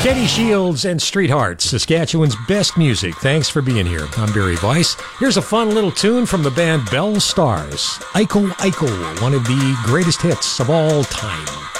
Kenny Shields and Street Hearts, Saskatchewan's best music. Thanks for being here. I'm Barry Weiss. Here's a fun little tune from the band Bell Stars. Iko Iko, one of the greatest hits of all time.